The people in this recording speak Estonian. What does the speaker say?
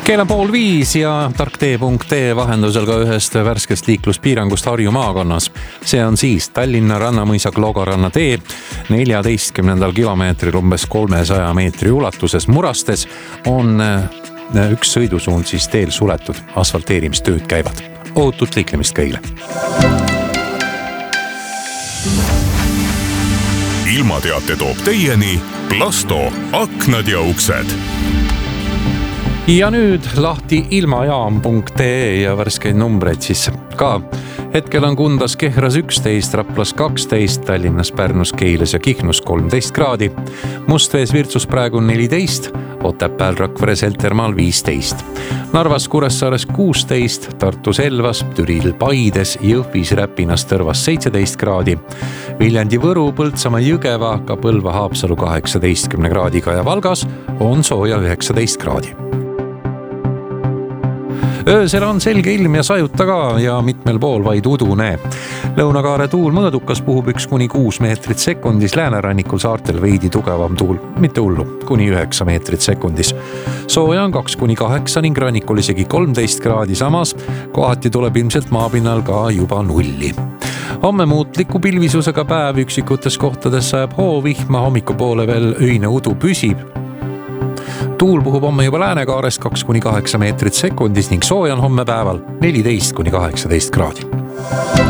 Kell on 4:30 ja tarktee.ee vahendusel ka ühest värskest liikluspiirangust Harju maakonnas. See on siis Tallinna Rannamõisa Kloogaranna tee 14. kilomeetril umbes 300 meetri ulatuses Murastes on üks sõidusuund siis teel suletud. Asfalteerimistööd käivad. Ohutut liiklemist kõigile. Ilmateate toob teieni Plasto aknad ja uksed. Ja nüüd lahti ilmajaam.ee ja värskeid numbreid siis ka. Hetkel on Kundas Kehras 11, Raplas 12, Tallinnas, Pärnus, Keilas ja Kihnus 13 kraadi. Mustvees Virtsus praegu 14, Otepääl, Rakveres, Heltermaal 15. Narvas, Kuressaares 16, Tartus, Elvas, Türil, Paides, Jõhvis, Räpinas, Tõrvas 17 kraadi. Viljandi, Võru, Põltsamaa, Jõgeva, ka Põlva, Haapsalu 18 kraadiga ja Valgas on sooja 19 kraadi. Öösel on selge ilm ja sajuta ka ja mitmel pool vaid udune. Lõunakaare tuul mõõdukas puhub 1-6 meetrit sekundis, läänerannikul saartel veidi tugevam tuul, mitte hullu, kuni 9 meetrit sekundis. Sooja on 2-8 ning rannikul isegi 13 kraadi, samas kohati tuleb ilmselt maapinnal ka juba 0. Homme muutliku pilvisusega päev, üksikutes kohtades sajab hoovihma, hommikupoole veel öine udu püsib. Tuul puhub homme juba läänekaares 2-8 meetrit sekundis ning sooja on homme päeval 14-18 kraadi.